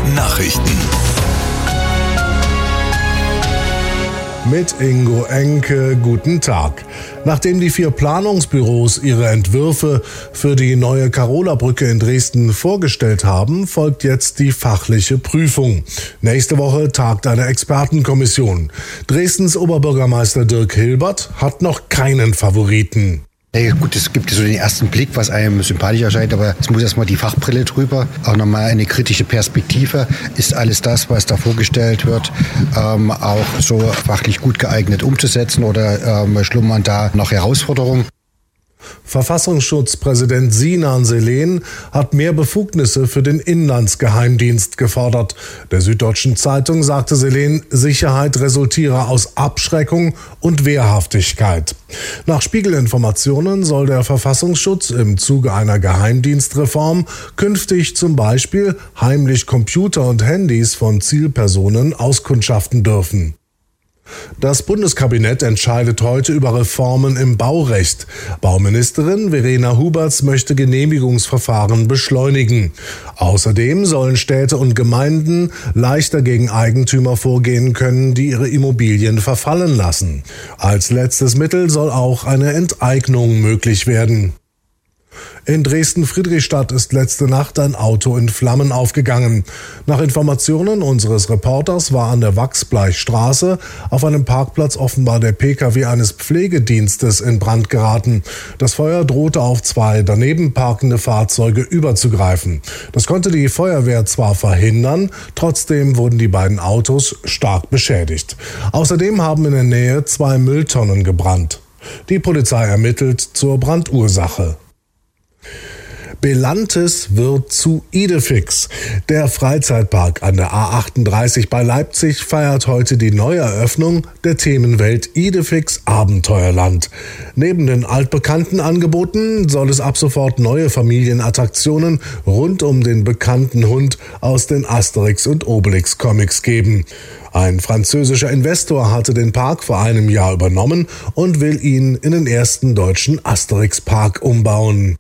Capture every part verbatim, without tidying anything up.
Nachrichten. Mit Ingo Enke, guten Tag. Nachdem die vier Planungsbüros ihre Entwürfe für die neue Karola-Brücke in Dresden vorgestellt haben, folgt jetzt die fachliche Prüfung. Nächste Woche tagt eine Expertenkommission. Dresdens Oberbürgermeister Dirk Hilbert hat noch keinen Favoriten. Ja, gut, es gibt so den ersten Blick, was einem sympathisch erscheint, aber es muss erstmal die Fachbrille drüber, auch nochmal eine kritische Perspektive. Ist alles das, was da vorgestellt wird, ähm, auch so fachlich gut geeignet umzusetzen oder ähm, schlummern da noch Herausforderungen? Verfassungsschutzpräsident Sinan Selen hat mehr Befugnisse für den Inlandsgeheimdienst gefordert. Der Süddeutschen Zeitung sagte Selen, Sicherheit resultiere aus Abschreckung und Wehrhaftigkeit. Nach Spiegelinformationen soll der Verfassungsschutz im Zuge einer Geheimdienstreform künftig zum Beispiel heimlich Computer und Handys von Zielpersonen auskundschaften dürfen. Das Bundeskabinett entscheidet heute über Reformen im Baurecht. Bauministerin Verena Huberts möchte Genehmigungsverfahren beschleunigen. Außerdem sollen Städte und Gemeinden leichter gegen Eigentümer vorgehen können, die ihre Immobilien verfallen lassen. Als letztes Mittel soll auch eine Enteignung möglich werden. In Dresden-Friedrichstadt ist letzte Nacht ein Auto in Flammen aufgegangen. Nach Informationen unseres Reporters war an der Wachsbleichstraße auf einem Parkplatz offenbar der Pkw eines Pflegedienstes in Brand geraten. Das Feuer drohte auf zwei daneben parkende Fahrzeuge überzugreifen. Das konnte die Feuerwehr zwar verhindern, trotzdem wurden die beiden Autos stark beschädigt. Außerdem haben in der Nähe zwei Mülltonnen gebrannt. Die Polizei ermittelt zur Brandursache. Belantes wird zu Idefix. Der Freizeitpark an der A achtunddreißig bei Leipzig feiert heute die Neueröffnung der Themenwelt Idefix Abenteuerland. Neben den altbekannten Angeboten soll es ab sofort neue Familienattraktionen rund um den bekannten Hund aus den Asterix und Obelix Comics geben. Ein französischer Investor hatte den Park vor einem Jahr übernommen und will ihn in den ersten deutschen Asterix-Park umbauen.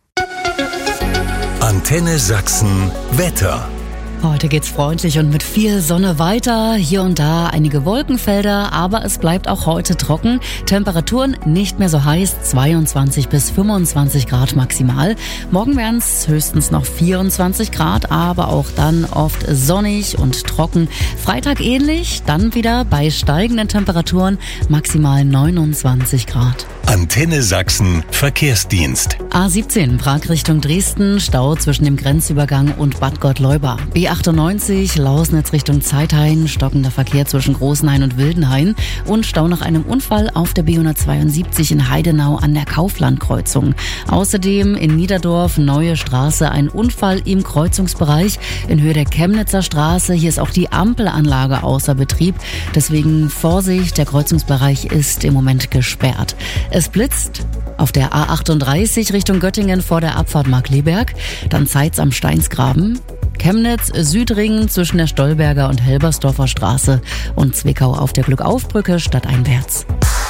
Antenne Sachsen Wetter. Heute geht's freundlich und mit viel Sonne weiter. Hier und da einige Wolkenfelder, aber es bleibt auch heute trocken. Temperaturen nicht mehr so heiß, zweiundzwanzig bis fünfundzwanzig Grad maximal. Morgen wären es höchstens noch vierundzwanzig Grad, aber auch dann oft sonnig und trocken. Freitag ähnlich, dann wieder bei steigenden Temperaturen maximal neunundzwanzig Grad. Antenne Sachsen Verkehrsdienst. A siebzehn Prag Richtung Dresden, Stau zwischen dem Grenzübergang und Bad Gottleuba. B achtundneunzig Lausnitz Richtung Zeithain, stockender Verkehr zwischen Großenhain und Wildenhain und Stau nach einem Unfall auf der B hundertzweiundsiebzig in Heidenau an der Kauflandkreuzung. Außerdem in Niederdorf Neue Straße ein Unfall im Kreuzungsbereich in Höhe der Chemnitzer Straße. Hier ist auch die Ampelanlage außer Betrieb, deswegen Vorsicht, der Kreuzungsbereich ist im Moment gesperrt. Es blitzt auf der A achtunddreißig Richtung Göttingen vor der Abfahrt Markkleeberg, dann Zeitz am Steinsgraben, Chemnitz Südring zwischen der Stolberger und Helbersdorfer Straße und Zwickau auf der Glückaufbrücke stadteinwärts.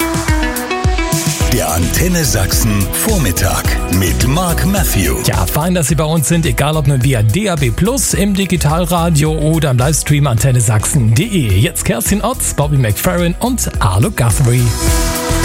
Der Antenne Sachsen Vormittag mit Mark Matthew. Ja, fein, dass Sie bei uns sind, egal ob nur via D A B Plus, im Digitalradio oder im Livestream antenne sachsen punkt de. Jetzt Kerstin Otz, Bobby McFerrin und Arlo Guthrie.